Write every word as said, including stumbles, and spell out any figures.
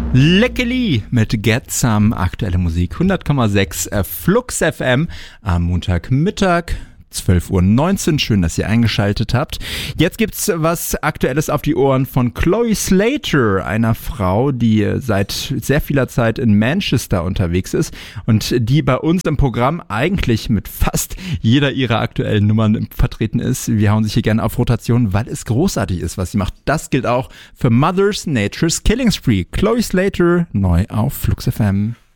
Leckeli mit Get Some, aktuelle Musik, hundert Komma sechs äh, Flux F M am Montagmittag. zwölf Uhr neunzehn, schön, dass ihr eingeschaltet habt. Jetzt gibt's was Aktuelles auf die Ohren von Chloe Slater, einer Frau, die seit sehr vieler Zeit in Manchester unterwegs ist und die bei uns im Programm eigentlich mit fast jeder ihrer aktuellen Nummern vertreten ist. Wir hauen sich hier gerne auf Rotation, weil es großartig ist, was sie macht. Das gilt auch für Mother's Nature's Killing Spree. Chloe Slater, neu auf Flux F M.